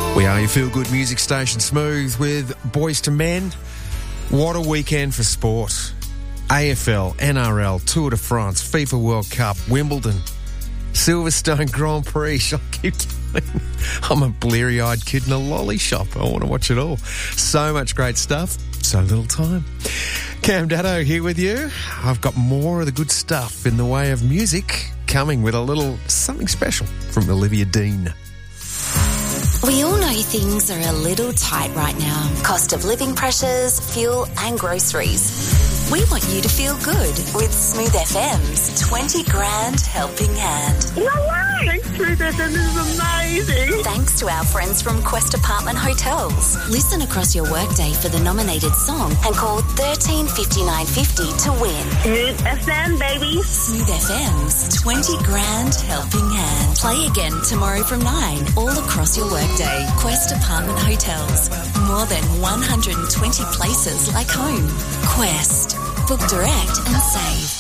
We are your feel-good music station, Smooth, with Boys to Men. What a weekend for sport. AFL, NRL, Tour de France, FIFA World Cup, Wimbledon, Silverstone Grand Prix. I keep going. I'm a bleary-eyed kid in a lolly shop. I want to watch it all. So much great stuff, so little time. Cam Daddo here with you. I've got more of the good stuff in the way of music coming with a little something special from Olivia Dean. We all know things are a little tight right now. Cost of living pressures, fuel and groceries. We want you to feel good with Smooth FM's 20 grand helping hand. No way! Smooth FM is amazing! Thanks to our friends from Quest Apartment Hotels. Listen across your workday for the nominated song and call 13 5950 to win. Smooth FM, baby! Smooth FM's 20 grand helping hand. Play again tomorrow from 9 all across your workday. Quest Apartment Hotels. More than 120 places like home. Quest. Book direct and save.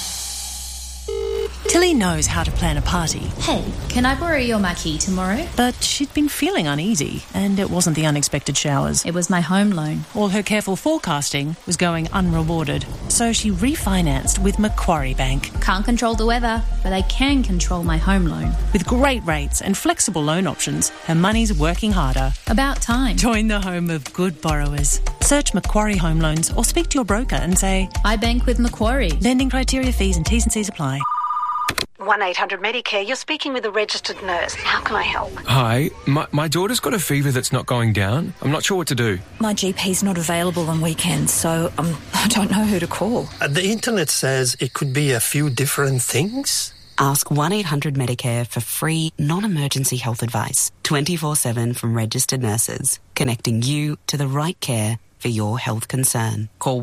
Tilly knows how to plan a party. Hey, can I borrow your marquee tomorrow? But she'd been feeling uneasy, and it wasn't the unexpected showers. It was my home loan. All her careful forecasting was going unrewarded, so she refinanced with Macquarie Bank. Can't control the weather, but I can control my home loan. With great rates and flexible loan options, her money's working harder. About time. Join the home of good borrowers. Search Macquarie Home Loans or speak to your broker and say, I bank with Macquarie. Lending criteria, fees and T's and C's apply. 1-800-Medicare, you're speaking with a registered nurse. How can I help? Hi, my daughter's got a fever that's not going down. I'm not sure what to do. My GP's not available on weekends, so I don't know who to call. The internet says it could be a few different things. Ask 1-800-Medicare for free, non-emergency health advice, 24/7 from registered nurses, connecting you to the right care for your health concern. Call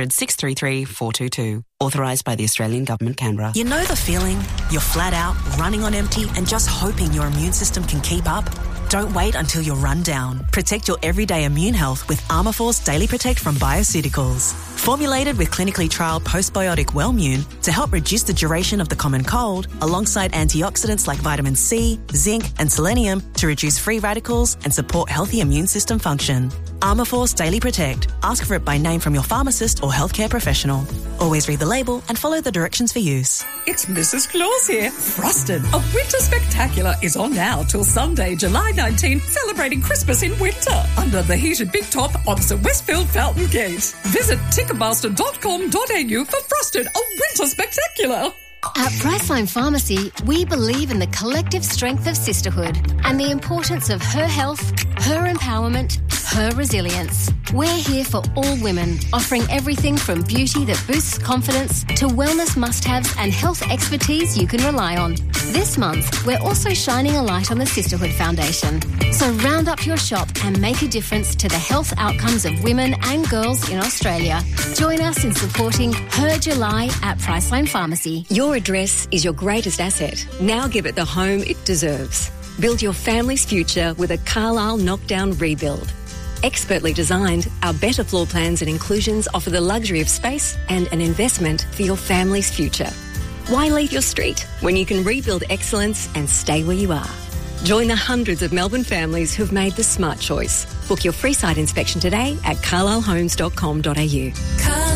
1-800-633-422. Authorised by the Australian Government, Canberra. You know the feeling? You're flat out, running on empty and just hoping your immune system can keep up? Don't wait until you're run down. Protect your everyday immune health with Armourforce Daily Protect from Bioceuticals. Formulated with clinically trialled postbiotic Wellmune to help reduce the duration of the common cold, alongside antioxidants like vitamin C, zinc and selenium to reduce free radicals and support healthy immune system function. Armourforce Daily Protect. Ask for it by name from your pharmacist or healthcare professional. Always read the label and follow the directions for use. It's Mrs. Claus here. Frosted, a winter spectacular, is on now till Sunday, July 19, celebrating Christmas in winter under the heated big top opposite Westfield Fountain Gate. Visit ticketmaster.com.au for Frosted, a winter spectacular. At Priceline Pharmacy, we believe in the collective strength of sisterhood and the importance of her health, her empowerment, her resilience. We're here for all women, offering everything from beauty that boosts confidence to wellness must-haves and health expertise you can rely on. This month, we're also shining a light on the Sisterhood Foundation. So round up your shop and make a difference to the health outcomes of women and girls in Australia. Join us in supporting Her July at Priceline Pharmacy. Your address is your greatest asset. Now give it the home it deserves. Build your family's future with a Carlisle knockdown rebuild. Expertly designed, our better floor plans and inclusions offer the luxury of space and an investment for your family's future. Why leave your street when you can rebuild excellence and stay where you are? Join the hundreds of Melbourne families who've made the smart choice. Book your free site inspection today at carlislehomes.com.au.